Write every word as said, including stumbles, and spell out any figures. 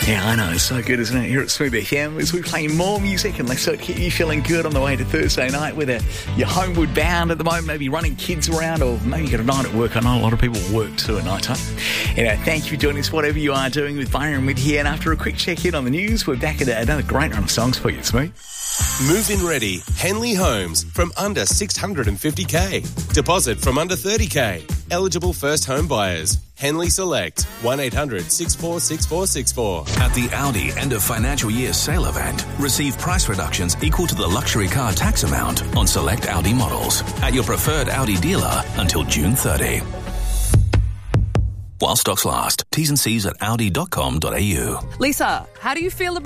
Yeah, I know. It's so good, isn't it? Here at Smooth F M, as we play more music and let's keep you feeling good on the way to Thursday night, whether you're homeward bound at the moment, maybe running kids around, or maybe you've got a night at work. I know a lot of people work too at night time. Anyway, thank you for joining us, whatever you are doing, with Byron Mid here. And after a quick check-in on the news, we're back at another great run of songs for you, Smooth. Move-in ready. Henley Homes from under six hundred fifty K. Deposit from under thirty K. Eligible first home buyers. Henley Select. one eight hundred six four six four six four. At the Audi end of financial year sale event, receive price reductions equal to the luxury car tax amount on select Audi models at your preferred Audi dealer until June thirtieth. While stocks last. T's and C's at audi dot com dot a u. Lisa, how do you feel about